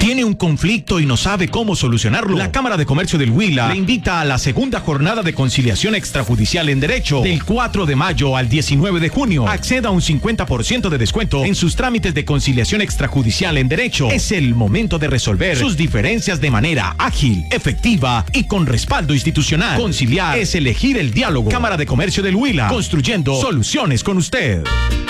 ¿Tiene un conflicto y no sabe cómo solucionarlo? La Cámara de Comercio del Huila le invita a la segunda jornada de conciliación extrajudicial en Derecho del 4 de mayo al 19 de junio. Acceda a un 50% de descuento en sus trámites de conciliación extrajudicial en Derecho. Es el momento de resolver sus diferencias de manera ágil, efectiva y con respaldo institucional. Conciliar es elegir el diálogo. Cámara de Comercio del Huila, construyendo soluciones con usted.